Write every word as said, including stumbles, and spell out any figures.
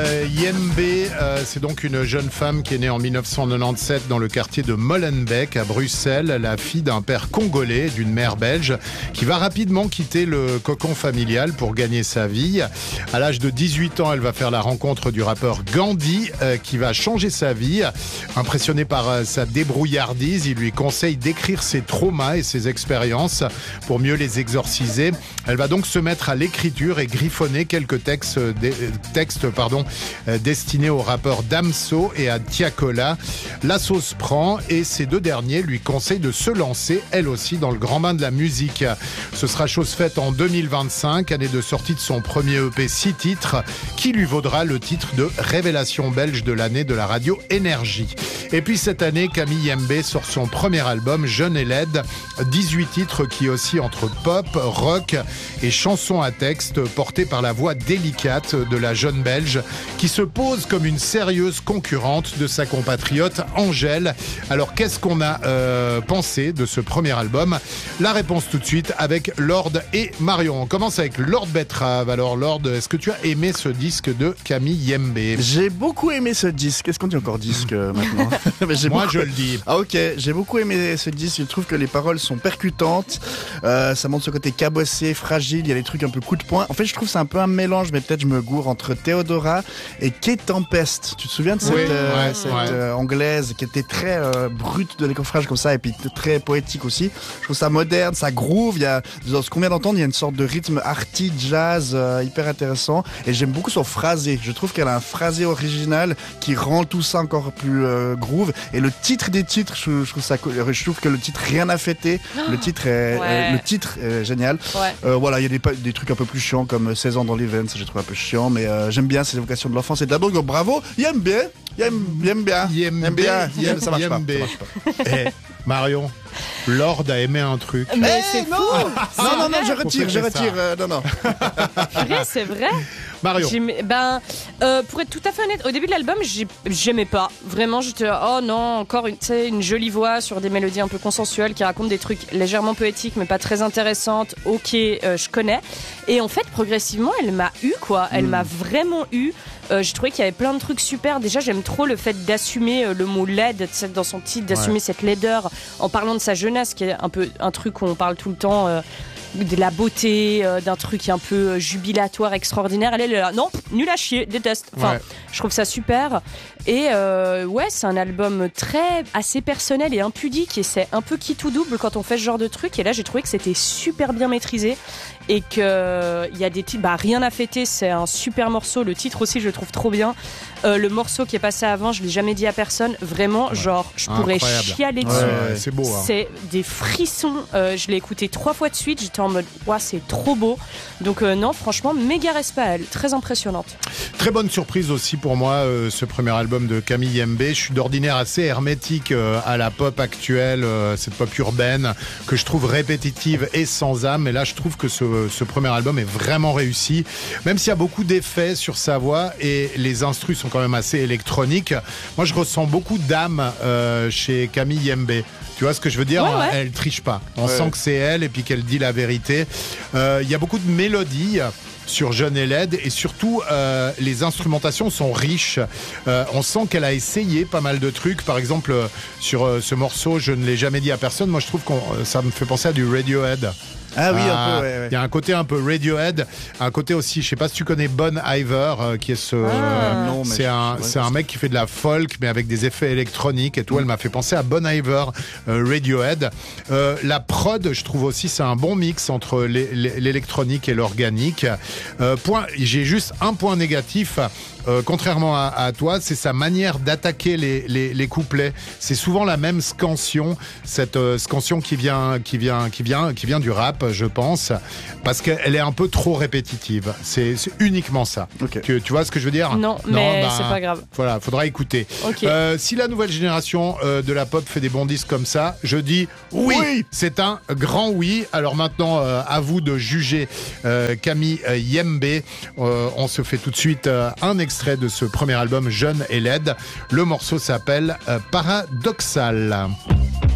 Euh, Yembe, euh, c'est donc une jeune femme qui est née en dix-neuf cent quatre-vingt-dix-sept dans le quartier de Molenbeek à Bruxelles, la fille d'un père congolais et d'une mère belge qui va rapidement quitter le cocon familial pour gagner sa vie. À l'âge de dix-huit ans, elle va faire la rencontre du rappeur Gandhi euh, qui va changer sa vie. Impressionné par euh, sa débrouillardise, il lui conseille d'écrire ses traumas et ses expériences pour mieux les exorciser. Elle va donc se mettre à l'écriture et griffonner quelques textes, euh, textes pardon, euh, destinés aux rappeurs Damso et à Tiakola. La sauce prend et ces deux derniers lui conseillent de se lancer, elle aussi, dans le grand bain de la musique. Ce sera chose faite en deux mille vingt-cinq, année de sortie de son premier E P six titres, qui lui vaudra le titre de révélation belge de l'année de la radio Énergie. Et puis cette année, Camille Yembe sort son premier album, Jeune et laide, dix-huit titres qui oscillent entre pop, rock et chansons à texte, portés par la voix délicate de la jeune Belge, qui se pose comme une sérieuse concurrente de sa compatriote Angèle. Alors qu'est-ce qu'on a euh, pensé de ce premier album? La réponse tout de suite avec Lord et Marion. On commence avec Lord Betrave. Alors Lord, est-ce que tu as aimé ce disque de Camille Yembe? J'ai beaucoup aimé ce disque. Qu'est-ce qu'on dit encore disque euh, maintenant? Mais j'ai Moi beaucoup... je le dis. Ah ok, j'ai beaucoup aimé ce disque. Je trouve que les paroles sont percutantes. Euh, ça montre ce côté cabossé, fragile. Il y a des trucs un peu coup de poing. En fait, je trouve que c'est un peu un mélange, mais peut-être je me gourre, entre Theodora et Kate Tempest. Tu te souviens de cette, oui, euh, ouais, cette ouais. euh, anglaise qui était très euh, brute de décoffrage comme ça et puis très poétique aussi. Je trouve ça moderne, ça groove. Il y a, dans ce qu'on vient d'entendre, il y a une sorte de rythme arty, jazz euh, hyper intéressant. Et j'aime beaucoup son phrasé. Je trouve qu'elle a un phrasé original qui rend tout ça encore plus euh, groove. Et le titre des titres, je, je trouve ça, je trouve que le titre Rien à fêter. Le titre est, Ouais. euh, le titre est génial. Ouais. Euh, voilà, il y a des, des trucs un peu plus chiants comme seize ans dans l'event, ça j'ai trouvé un peu chiant, mais euh, j'aime bien ces évocations de l'enfance. Et d'abord, bravo, Yembe, Yembe, Yembe bien, Yembe, Yembe bien, Yembe, ça marche pas, Yembe. ça marche pas. Eh, Marion, Lord a aimé un truc. Mais Eh, c'est non, fou. non, non, non, je Faut retire, je fêter retire, ça. euh, non, non. Purée, c'est vrai. Marion. J'aimais- Ben, euh, pour être tout à fait honnête, au début de l'album, j'ai- j'aimais pas. Vraiment, j'étais là, oh non, encore une, tu sais, une jolie voix sur des mélodies un peu consensuelles qui racontent des trucs légèrement poétiques, mais pas très intéressantes. Ok, euh, je connais. Et en fait, progressivement, elle m'a eu, quoi. Elle m'a vraiment eu. Euh, j'ai trouvé qu'il y avait plein de trucs super. Déjà, j'aime trop le fait d'assumer euh, le mot laide, tu sais, dans son titre, d'assumer Ouais. cette laideur en parlant de sa jeunesse, qui est un peu un truc où on parle tout le temps. Euh, de la beauté, euh, d'un truc un peu euh, jubilatoire, extraordinaire. Elle, elle est là, non, nul à chier, déteste. Enfin, Ouais. je trouve ça super. Et euh, ouais, c'est un album très assez personnel et impudique, et c'est un peu qui tout double quand on fait ce genre de truc. Et là, j'ai trouvé que c'était super bien maîtrisé et que il y a des titres. Bah, Rien à fêter, c'est un super morceau. Le titre aussi, je le trouve trop bien. Euh, le morceau qui est passé avant, je l'ai jamais dit à personne. Vraiment, genre, je pourrais Incroyable. chialer Ouais, dessus. ouais, c'est beau. Hein. C'est des frissons. Euh, je l'ai écouté trois fois de suite. J'étais en mode, ouah, c'est trop beau. Donc euh, non, franchement, méga respect à elle. Très impressionnante. Très bonne surprise aussi pour moi, euh, ce premier album de Camille Yembe. Je suis d'ordinaire assez hermétique euh, à la pop actuelle, euh, cette pop urbaine que je trouve répétitive et sans âme. Et là, je trouve que ce, ce premier album est vraiment réussi. Même s'il y a beaucoup d'effets sur sa voix et les instrus sont quand même assez électroniques. Moi, je ressens beaucoup d'âme euh, chez Camille Yembe. Tu vois ce que je veux dire? Ouais, ouais. Elle triche pas. On Ouais. sent que c'est elle et puis qu'elle dit la vérité. Euh, Il y a beaucoup de mélodies sur Jeune et laide et surtout euh, les instrumentations sont riches. Euh, on sent qu'elle a essayé pas mal de trucs. Par exemple euh, sur euh, ce morceau, je ne l'ai jamais dit à personne. Moi, je trouve que ça me fait penser à du Radiohead. Ah oui, Ah, un peu, ouais, ouais. Il y a un côté un peu Radiohead, un côté aussi, je sais pas si tu connais Bon Iver, euh, qui est ce, Ah. Non, mais c'est je- un, ouais, c'est un mec qui fait de la folk, mais avec des effets électroniques et tout. Mm. Elle m'a fait penser à Bon Iver, euh, Radiohead. Euh, la prod, je trouve aussi, c'est un bon mix entre l'é- l'é- l'électronique et l'organique. Euh, point, j'ai juste un point négatif. Euh, contrairement à, à toi, c'est sa manière d'attaquer les, les, les couplets. C'est souvent la même scansion, cette euh, scansion qui vient, qui vient, qui vient, qui vient du rap, je pense, parce qu'elle est un peu trop répétitive. C'est, c'est uniquement ça. Ok. Tu, tu vois ce que je veux dire? Non, mais c'est pas grave. Voilà, faudra écouter. Ok. Euh, si la nouvelle génération euh, de la pop fait des bons disques comme ça, je dis oui. Oui. C'est un grand oui. Alors maintenant, euh, à vous de juger euh, Camille euh, Yembe. Euh, on se fait tout de suite euh, un extrait de ce premier album Jeune et laide. Le morceau s'appelle euh, Paradoxal.